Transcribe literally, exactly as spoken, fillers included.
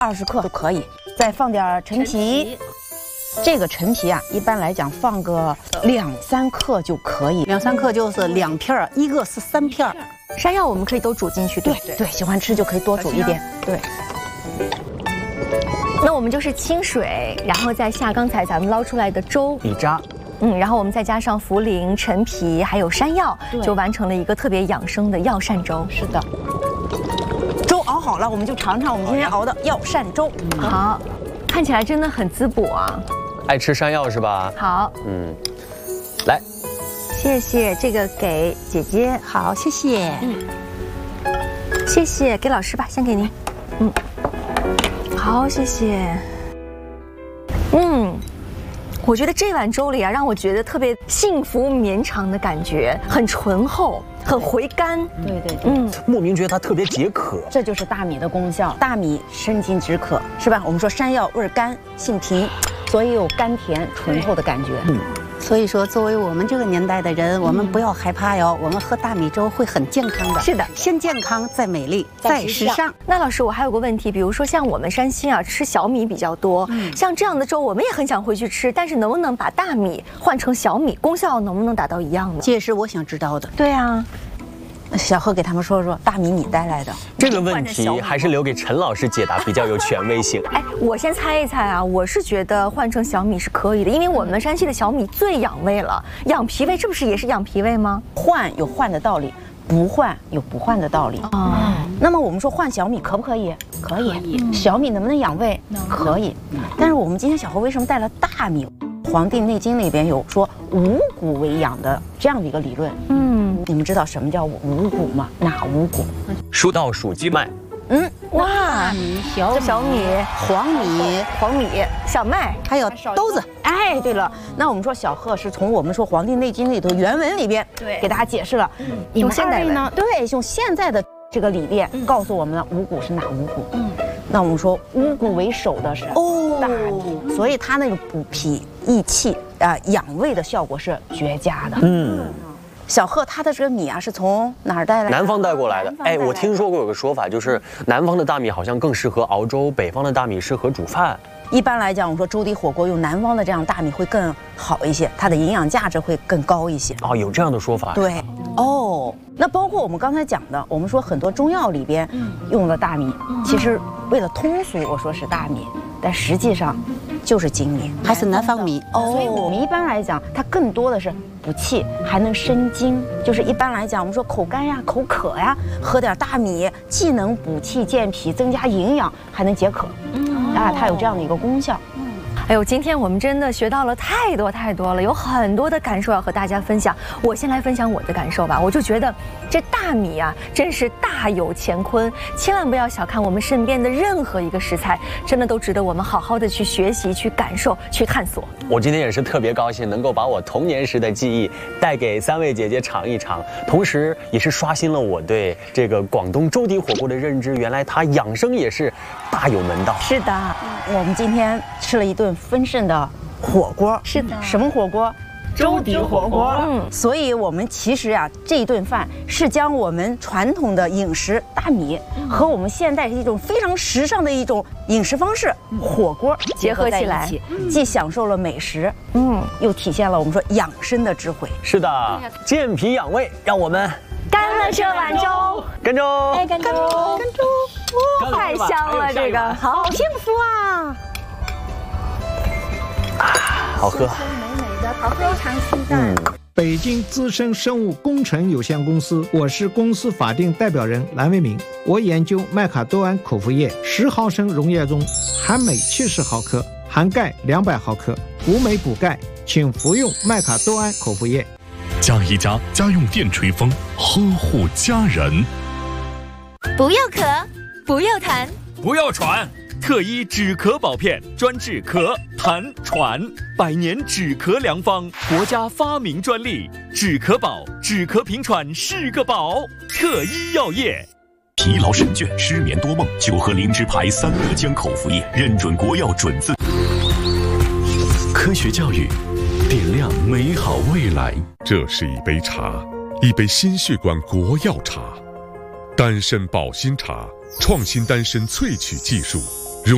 二十克就可以，再放点陈皮。这个陈皮啊，一般来讲放个两三克就可以， 两三克就是两片儿，一个是三片儿。 山药我们可以都煮进去，对对对，喜欢吃就可以多煮一点。对。 那我们就是清水，然后再下刚才咱们捞出来的粥米渣。 嗯，然后我们再加上茯苓、陈皮还有山药，就完成了一个特别养生的药膳粥。 是的。粥熬好了，我们就尝尝我们今天熬的药膳粥。 好，看起来真的很滋补啊。 爱吃山药是吧？ 好， 嗯，来， 谢谢这个给姐姐， 好，谢谢。 嗯，谢谢，给老师吧，先给您。嗯，好，谢谢。嗯。我觉得这碗粥里啊，让我觉得特别幸福绵长的感觉，很醇厚，很回甘。 对对对， 嗯， 莫名觉得它特别解渴。 这就是大米的功效。大米生津止渴，是吧？我们说山药味甘，性平，所以有甘甜醇厚的感觉。 嗯。 所以说，作为我们这个年代的人，我们不要害怕哟。我们喝大米粥会很健康的。 是的， 先健康，再美丽，再时尚。 那老师，我还有个问题，比如说像我们山西啊，吃小米比较多，嗯、像这样的粥，我们也很想回去吃，但是能不能把大米换成小米，功效能不能达到一样呢？ 这也是我想知道的。 对啊。 小贺给他们说说，大米你带来的这个问题还是留给陈老师解答比较有权威性。 哎，我先猜一猜啊，我是觉得换成小米是可以的，因为我们山西的小米最养胃了，养脾胃，这不是也是养脾胃吗？ 换有换的道理，不换有不换的道理。哦，那么我们说换小米可不可以？可以。小米能不能养胃？可以。但是我们今天小贺为什么带了大米？《黄帝内经》里边有说五谷为养的这样的一个理论。嗯，你们知道什么叫五谷吗？哪五谷？ 说到黍鸡麦。 嗯， 哇， 小小米、 黄米、 黄米、小麦， 还有豆子。 哎，对了，那我们说小贺是从我们说《黄帝内经》里头原文里边对给大家解释了。嗯，用现代呢，对，用现在的这个理念告诉我们了五谷是哪五谷。嗯，那我们说五谷为首的是大米，所以它那个补脾益气啊、呃、养胃的效果是绝佳的。嗯。小贺他的这个米啊，是从哪儿带来的？ 南方带过来的。哎，我听说过有个说法，就是南方的大米好像更适合熬粥，北方的大米适合煮饭。 一般来讲，我们说粥底火锅用南方的这样大米会更好一些，它的营养价值会更高一些。 哦，有这样的说法。 对，哦，那包括我们刚才讲的，我们说很多中药里边用了大米，其实为了通俗，我说是大米，但实际上就是精米， 还是南方米。 哦，所以我们一般来讲，它更多的是补气，还能生津。就是一般来讲，我们说口干呀、口渴呀，喝点大米，既能补气健脾，增加营养，还能解渴。嗯，啊，它有这样的一个功效。 哎呦，今天我们真的学到了太多太多了，有很多的感受要和大家分享。我先来分享我的感受吧，我就觉得这大米啊，真是大有乾坤，千万不要小看我们身边的任何一个食材，真的都值得我们好好的去学习、去感受、去探索。 我今天也是特别高兴，能够把我童年时的记忆带给三位姐姐尝一尝，同时也是刷新了我对这个广东粥底火锅的认知。原来它养生也是大有门道。 是的，我们今天吃了一顿丰盛的火锅。 是的， 什么火锅？粥底火锅。嗯，所以我们其实呀、啊，这一顿饭是将我们传统的饮食大米和我们现代一种非常时尚的一种饮食方式火锅结合起来， 既享受了美食，嗯，又体现了我们说养生的智慧。 是的，健脾养胃，让我们干了这碗粥， 干粥， 哎，干粥， 干粥， 哇，太香了，这个好幸福啊！ 啊，好喝。 美美的，非常清淡。嗯， 北京资深生物工程有限公司，我是公司法定代表人蓝为民。我研究麦卡多胺口服液，十毫升溶液中含镁七十毫克，含钙两百毫克，补镁补钙，请服用麦卡多胺口服液。 加一加家用电吹风，呵护家人。 不要咳，不要痰， 不要喘。特一止咳宝片，专治咳、痰、喘，百年止咳良方，国家发明专利。止咳宝，止咳平喘是个宝。特一药业。 疲劳神倦、失眠多梦，就喝灵芝牌三乐江口服液，认准国药准字。 科学教育，点亮美好未来。这是一杯茶，一杯心血管国药茶，丹参保心茶，创新丹参萃取技术。